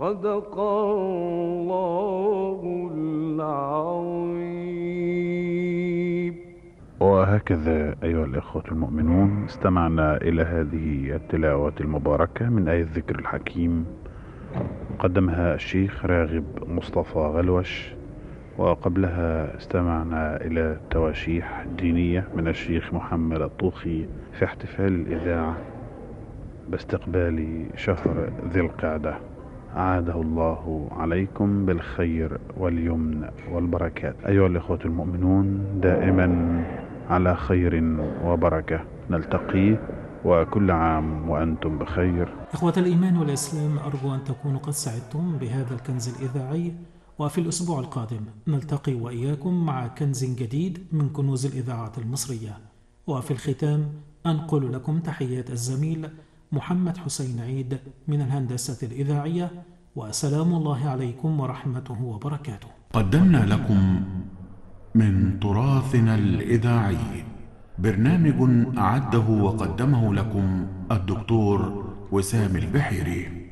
صدق الله العظيم. وهكذا أيها الإخوة المؤمنون استمعنا إلى هذه التلاوة المباركة من آية الذكر الحكيم، قدمها الشيخ راغب مصطفى غلوش. وقبلها استمعنا إلى تواشيح دينية من الشيخ محمد الطوخي في احتفال الإذاعة باستقبال شهر ذي القعدة. أعاده الله عليكم بالخير واليمن والبركات. أيها الإخوة المؤمنون دائما على خير وبركة نلتقي، وكل عام وأنتم بخير. إخوة الإيمان والإسلام، أرجو أن تكونوا قد سعدتم بهذا الكنز الإذاعي، وفي الأسبوع القادم نلتقي وإياكم مع كنز جديد من كنوز الإذاعة المصرية. وفي الختام أنقل لكم تحيات الزميل محمد حسين عيد من الهندسة الإذاعية، وسلام الله عليكم ورحمته وبركاته. قدمنا لكم من تراثنا الإذاعي برنامج أعده وقدمه لكم الدكتور وسام البحيري.